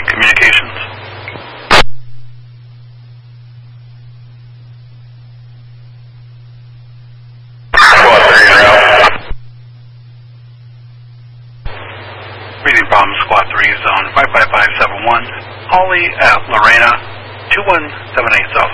Starlink Communications. Squad 3 en route. Reading problem, Squad 3 is on 55571, Holly at Lorena, 2178 South.